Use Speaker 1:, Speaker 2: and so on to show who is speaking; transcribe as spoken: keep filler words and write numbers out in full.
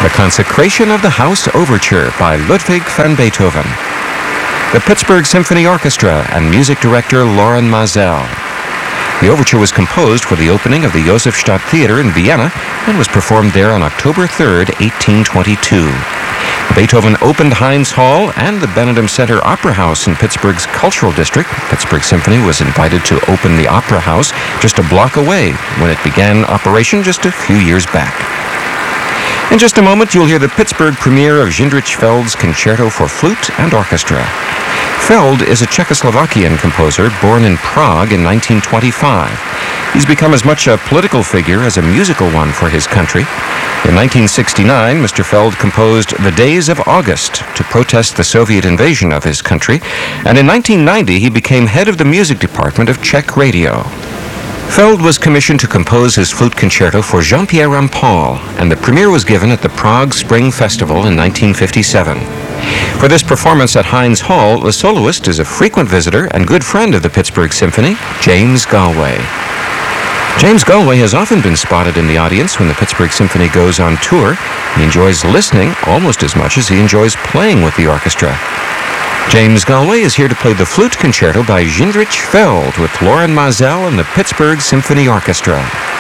Speaker 1: The Consecration of the House Overture by Ludwig van Beethoven. The Pittsburgh Symphony Orchestra and music director Lorin Maazel. The overture was composed for the opening of the Josefstadt Theater in Vienna and was performed there on October third, eighteen twenty-two. Beethoven opened Heinz Hall and the Benedum Center Opera House in Pittsburgh's Cultural District. Pittsburgh Symphony was invited to open the Opera House just a block away when it began operation just a few years back. In just a moment, you'll hear the Pittsburgh premiere of Jindřich Feld's Concerto for Flute and Orchestra. Feld is a Czechoslovakian composer born in Prague in nineteen twenty-five. He's become as much a political figure as a musical one for his country. In nineteen sixty-nine, Mister Feld composed The Days of August to protest the Soviet invasion of his country, and in nineteen ninety he became head of the music department of Czech Radio. Feld was commissioned to compose his flute concerto for Jean-Pierre Rampal, and the premiere was given at the Prague Spring Festival in nineteen fifty-seven. For this performance at Heinz Hall, the soloist is a frequent visitor and good friend of the Pittsburgh Symphony, James Galway. James Galway has often been spotted in the audience when the Pittsburgh Symphony goes on tour. He enjoys listening almost as much as he enjoys playing with the orchestra. James Galway is here to play the flute concerto by Jindřich Feld with Lorin Maazel and the Pittsburgh Symphony Orchestra.